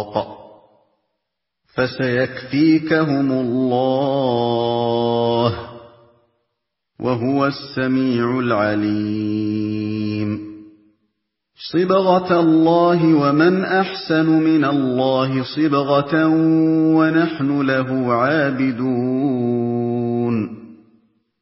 الْحَقَّ فَسَيَكْفِيكَهُمُ اللَّهُ وَهُوَ السَّمِيعُ الْعَلِيمُ صِبْغَةَ اللَّهِ وَمَنْ أَحْسَنُ مِنَ اللَّهِ صِبْغَةً وَنَحْنُ لَهُ عَابِدُونَ